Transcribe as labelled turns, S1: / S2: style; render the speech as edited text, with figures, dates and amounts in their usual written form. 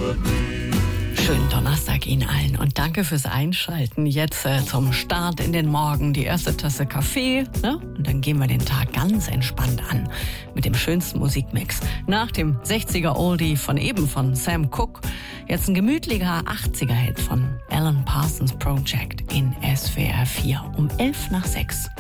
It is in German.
S1: Schönen Donnerstag Ihnen allen und danke fürs Einschalten. Jetzt zum Start in den Morgen die erste Tasse Kaffee, ne? Und dann gehen wir den Tag ganz entspannt an mit dem schönsten Musikmix. Nach dem 60er Oldie von Sam Cooke, jetzt ein gemütlicher 80er Hit von Alan Parsons Project in SWR 4 um 5:11.